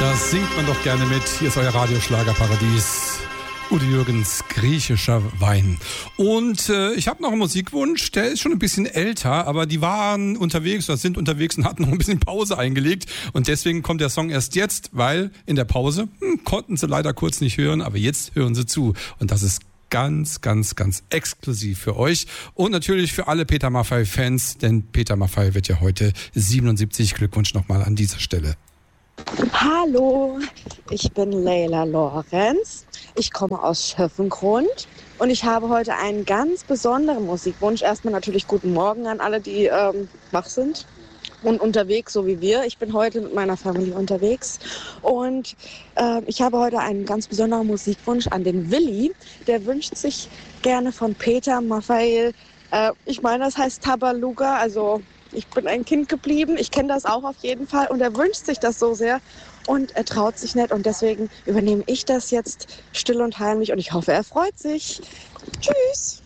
Das singt man doch gerne mit. Hier ist euer Radioschlagerparadies. Udo Jürgens, griechischer Wein. Und ich habe noch einen Musikwunsch, der ist schon ein bisschen älter, aber die waren unterwegs oder sind unterwegs und hatten noch ein bisschen Pause eingelegt. Und deswegen kommt der Song erst jetzt, weil in der Pause konnten sie leider kurz nicht hören, aber jetzt hören sie zu. Und das ist ganz, ganz, ganz exklusiv für euch und natürlich für alle Peter Maffay-Fans, denn Peter Maffay wird ja heute 77. Glückwunsch nochmal an dieser Stelle. Hallo, ich bin Leila Lorenz. Ich komme aus Schöffengrund und ich habe heute einen ganz besonderen Musikwunsch. Erstmal natürlich guten Morgen an alle, die wach sind und unterwegs, so wie wir. Ich bin heute mit meiner Familie unterwegs und ich habe heute einen ganz besonderen Musikwunsch an den Willi. Der wünscht sich gerne von Peter Maffay. Ich meine, das heißt Tabaluga, also ich bin ein Kind geblieben, ich kenne das auch auf jeden Fall und er wünscht sich das so sehr und er traut sich nicht und deswegen übernehme ich das jetzt still und heimlich und ich hoffe, er freut sich. Tschüss!